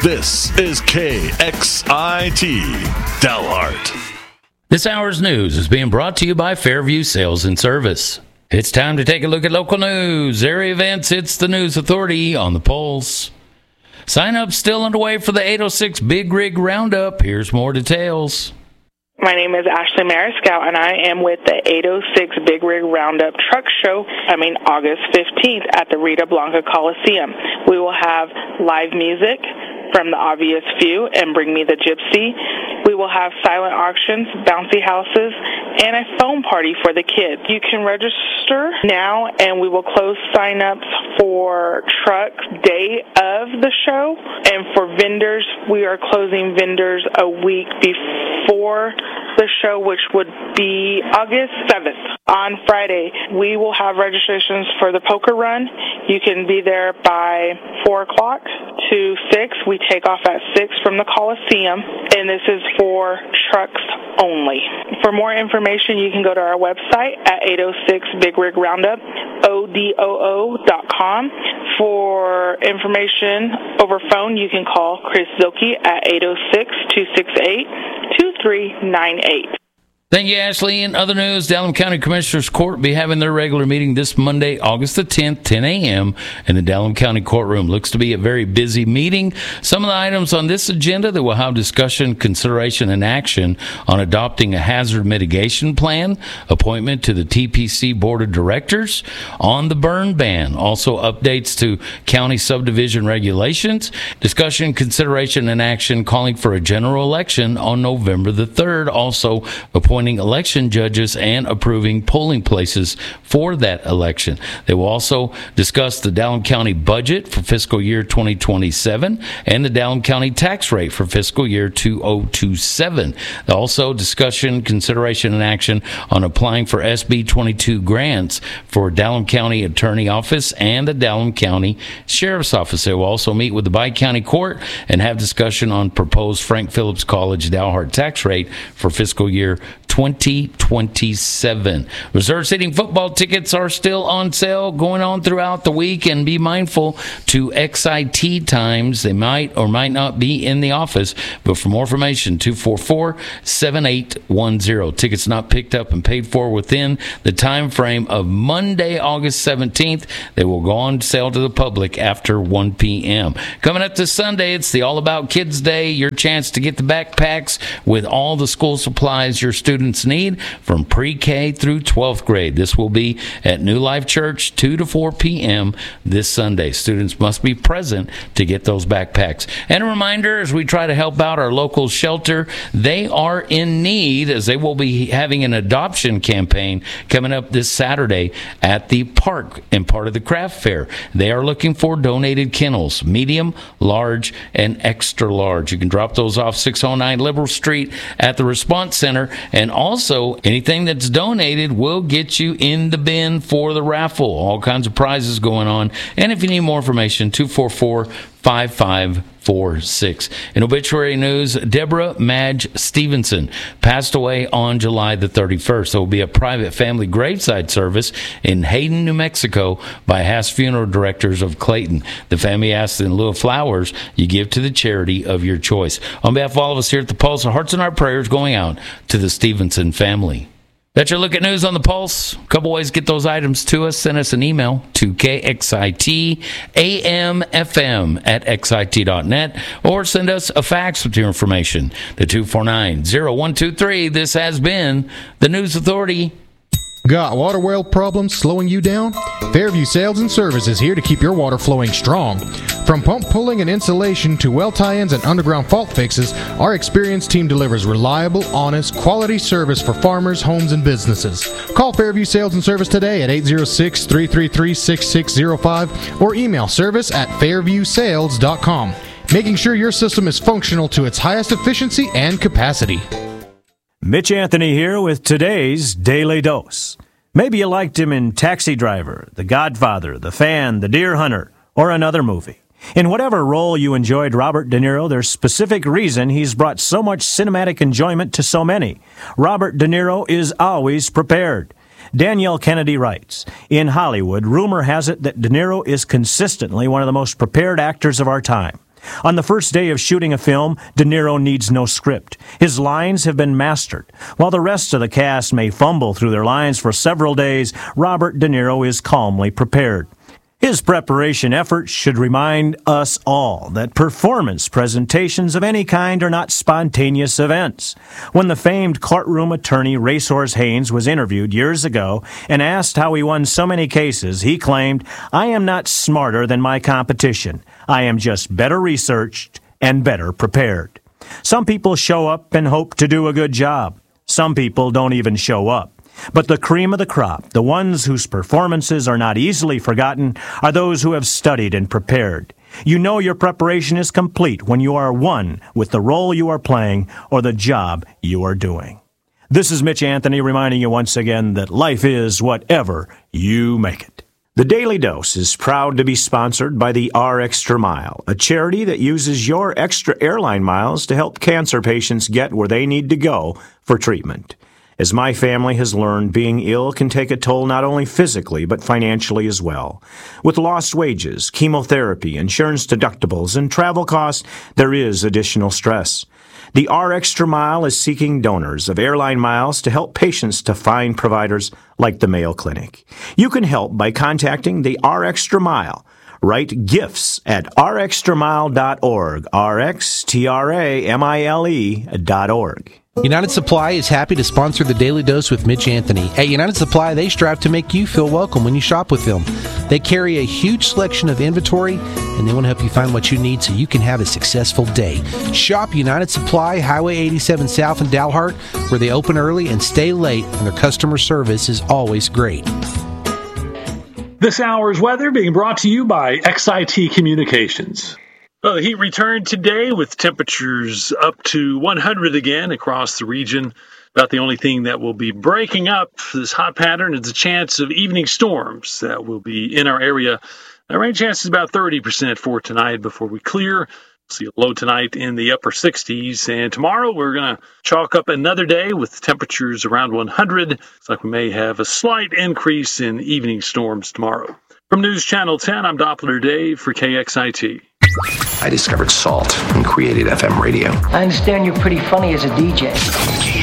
This is KXIT Dalhart. This hour's news is being brought to you by Fairview Sales and Service. It's time to take a look at local news, area events. It's the News Authority on the Pulse. Sign-up still underway for the 806 Big Rig Roundup. Here's more details. My name is Ashley Mariscal, and I am with the 806 Big Rig Roundup Truck Show coming August 15th at the Rita Blanca Coliseum. We will have live music from The Obvious Few and Bring Me the Gypsy. We will have silent auctions, bouncy houses, and a foam party for the kids. You can register now, and we will close sign-ups for truck day of the show. And for vendors, we are closing vendors a week before the show, which would be August 7th. On Friday, we will have registrations for the poker run. You can be there by 4 o'clock to 6. We take off at 6 from the Coliseum, and this is for trucks only. For more information, you can go to our website at 806 Big Rig Roundup, ODOO.com. For information over phone, you can call Chris Zilke at 806-268-2398. Thank you, Ashley. In other news, Dallam County Commissioners Court will be having their regular meeting this Monday, August the 10th, 10 a.m. in the Dallam County Courtroom. Looks to be a very busy meeting. Some of the items on this agenda that will have discussion, consideration, and action on adopting a hazard mitigation plan, appointment to the TPC Board of Directors, on the burn ban, also updates to county subdivision regulations, discussion, consideration, and action calling for a general election on November the 3rd, also appointing election judges and approving polling places for that election. They will also discuss the Dallam County budget for fiscal year 2027 and the Dallam County tax rate for fiscal year 2027. Also, discussion, consideration, and action on applying for SB 22 grants for Dallam County Attorney Office and the Dallam County Sheriff's Office. They will also meet with the Bi-County Court and have discussion on proposed Frank Phillips College Dalhart tax rate for fiscal year 2027. Reserve seating football tickets are still on sale, going on throughout the week, and be mindful to XIT times. They might or might not be in the office, but for more information, 244-7810. Tickets not picked up and paid for within the time frame of Monday, August 17th. They will go on sale to the public after 1 p.m. Coming up this Sunday, it's the All About Kids Day, your chance to get the backpacks with all the school supplies your students need from pre-K through 12th grade. This will be at New Life Church, 2 to 4 p.m. this Sunday. Students must be present to get those backpacks. And a reminder, as we try to help out our local shelter, they are in need, as they will be having an adoption campaign coming up this Saturday at the park and part of the craft fair. They are looking for donated kennels, medium, large, and extra large. You can drop those off 609 Liberal Street at the Response Center. And also, anything that's donated will get you in the bin for the raffle. All kinds of prizes going on. And if you need more information, 244-5546. In obituary news, Deborah Madge Stevenson passed away on July the 31st. There will be a private family graveside service in Hayden, New Mexico by Haas Funeral Directors of Clayton. The family asks in lieu of flowers, you give to the charity of your choice. On behalf of all of us here at The Pulse, our hearts and our prayers going out to the Stevenson family. That's your look at news on the Pulse. A couple ways to get those items to us. Send us an email to kxitamfm@xit.net or send us a fax with your information to 249-0123. This has been the News Authority. Got water well problems slowing you down? Fairview Sales and Service is here to keep your water flowing strong. From pump pulling and installation to well tie-ins and underground fault fixes, our experienced team delivers reliable, honest, quality service for farmers, homes, and businesses. Call Fairview Sales and Service today at 806-333-6605 or email service@fairviewsales.com, making sure your system is functional to its highest efficiency and capacity. Mitch Anthony here with today's Daily Dose. Maybe you liked him in Taxi Driver, The Godfather, The Fan, The Deer Hunter, or another movie. In whatever role you enjoyed Robert De Niro, there's specific reason he's brought so much cinematic enjoyment to so many. Robert De Niro is always prepared. Danielle Kennedy writes, in Hollywood, rumor has it that De Niro is consistently one of the most prepared actors of our time. On the first day of shooting a film, De Niro needs no script. His lines have been mastered. While the rest of the cast may fumble through their lines for several days, Robert De Niro is calmly prepared. His preparation efforts should remind us all that performance presentations of any kind are not spontaneous events. When the famed courtroom attorney Racehorse Haynes was interviewed years ago and asked how he won so many cases, he claimed, "I am not smarter than my competition. I am just better researched and better prepared." Some people show up and hope to do a good job. Some people don't even show up. But the cream of the crop, the ones whose performances are not easily forgotten, are those who have studied and prepared. You know your preparation is complete when you are one with the role you are playing or the job you are doing. This is Mitch Anthony reminding you once again that life is whatever you make it. The Daily Dose is proud to be sponsored by the R Extra Mile, a charity that uses your extra airline miles to help cancer patients get where they need to go for treatment. As my family has learned, being ill can take a toll not only physically, but financially as well. With lost wages, chemotherapy, insurance deductibles, and travel costs, there is additional stress. The R Extra Mile is seeking donors of airline miles to help patients to find providers like the Mayo Clinic. You can help by contacting the R Extra Mile. Write gifts at rextramile.org, rxtramile.org. United Supply is happy to sponsor the Daily Dose with Mitch Anthony. At United Supply, they strive to make you feel welcome when you shop with them. They carry a huge selection of inventory, and they want to help you find what you need so you can have a successful day. Shop United Supply, Highway 87 South in Dalhart, where they open early and stay late, and their customer service is always great. This hour's weather being brought to you by XIT Communications. Well, the heat returned today with temperatures up to 100 again across the region. About the only thing that will be breaking up this hot pattern is the chance of evening storms that will be in our area. The rain chance is about 30% for tonight before we clear. See a low tonight in the upper 60s. And tomorrow we're going to chalk up another day with temperatures around 100. Looks like we may have a slight increase in evening storms tomorrow. From News Channel 10, I'm Doppler Dave for KXIT. I discovered salt and created FM radio. I understand you're pretty funny as a DJ.